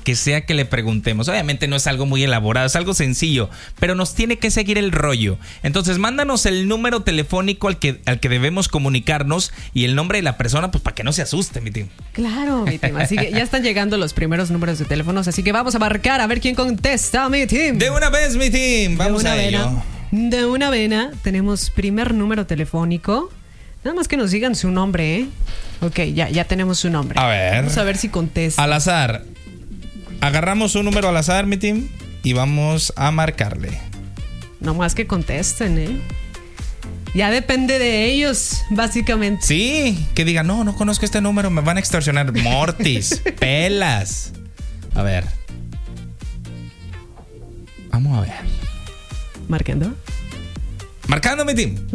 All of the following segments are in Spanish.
que sea que le preguntemos. Obviamente no es algo muy elaborado, es algo sencillo, pero nos tiene que seguir el rollo. Entonces mándanos el número telefónico al que debemos comunicarnos y el nombre de la persona, pues para que no se asuste, mi team. Claro, mi team. Así que ya están llegando los primeros números de teléfonos, así que vamos a marcar a ver quién contesta, mi team. De una vez, mi team. Vamos a ello. De una vena, tenemos primer número telefónico. Nada más que nos digan su nombre, ¿eh? Ok, ya tenemos su nombre. A ver. Vamos a ver si contesta. Al azar. Agarramos un número al azar, mi team, y vamos a marcarle. No más que contesten, ¿eh? Ya depende de ellos, básicamente. Sí, que digan, no conozco este número, me van a extorsionar. Mortis, pelas. A ver. Vamos a ver. ¿Marcando? Marcando, mi team.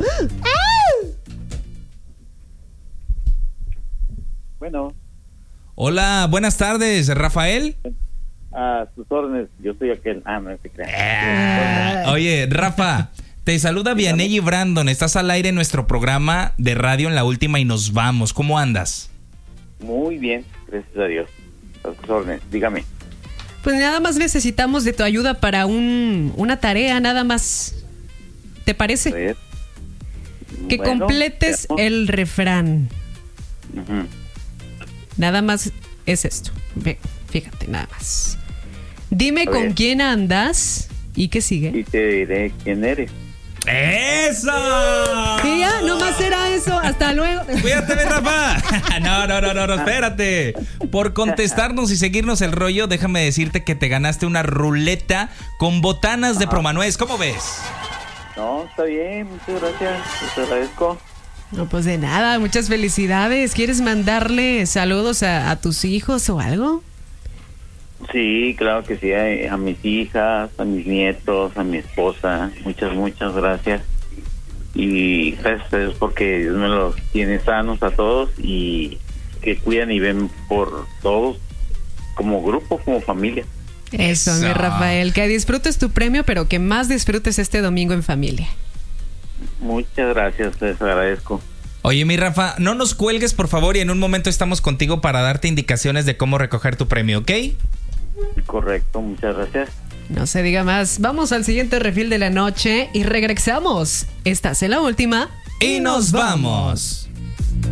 Bueno. Hola, buenas tardes, Rafael. A sus órdenes, yo soy aquel. No se crea. Oye, Rafa, te saluda Vianey Brandon. Estás al aire en nuestro programa de radio en La Última y nos vamos. ¿Cómo andas? Muy bien, gracias a Dios. A sus órdenes, dígame. Pues nada más necesitamos de tu ayuda para una tarea, nada más. ¿Te parece? A ver. Que Bueno, completes veamos. el refrán. Ujú. Nada más es esto. Ve, fíjate, nada más. Dime A con ver. quién andas y qué sigue. Y te diré quién eres. ¡Eso! Sí, ya, nomás era eso. Hasta luego. Cuídate, mi Rafa. No, espérate. Por contestarnos y seguirnos el rollo, déjame decirte que te ganaste una ruleta con botanas de Promanuez. ¿Cómo ves? No, está bien, muchas gracias. Les agradezco. No, pues de nada, muchas felicidades. ¿Quieres mandarle saludos a tus hijos o algo? Sí, claro que sí, a mis hijas, a mis nietos, a mi esposa. Muchas gracias. Y gracias a Dios porque Dios me los tiene sanos a todos y que cuidan y ven por todos como grupo, como familia. Eso, mi Rafael. Que disfrutes tu premio, pero que más disfrutes este domingo en familia. Muchas gracias, les agradezco. Oye, mi Rafa, no nos cuelgues, por favor, y en un momento estamos contigo para darte indicaciones de cómo recoger tu premio, ¿ok? Correcto, muchas gracias. No se diga más. Vamos al siguiente refil de la noche y regresamos. Estás en La Última Y nos vamos.